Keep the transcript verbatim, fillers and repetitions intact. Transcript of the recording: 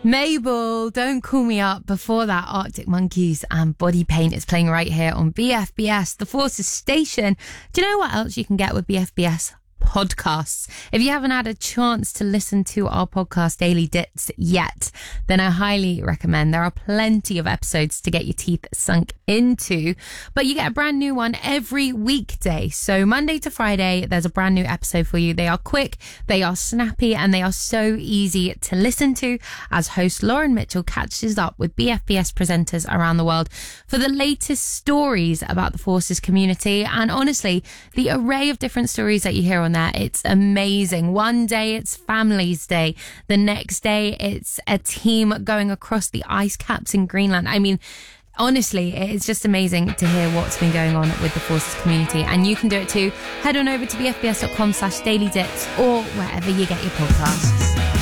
Mabel, don't call me up. Before that, Arctic Monkeys and Body Paint is playing right here on B F B S, the Forces station. Do you know what else you can get with B F B S? Podcasts. If you haven't had a chance to listen to our podcast Daily Dits yet, then I highly recommend. There are plenty of episodes to get your teeth sunk into, but you get a brand new one every weekday. So Monday to Friday, there's a brand new episode for you. They are quick, they are snappy, and they are so easy to listen to as host Lauren Mitchell catches up with B F B S presenters around the world for the latest stories about the Forces community. And honestly, the array of different stories that you hear on there, it's amazing. One day it's Families Day. The next day it's a team going across the ice caps in Greenland. I mean, honestly, it's just amazing to hear what's been going on with the Forces community. And you can do it too. Head on over to bfbs.com slash daily dits or wherever you get your podcasts.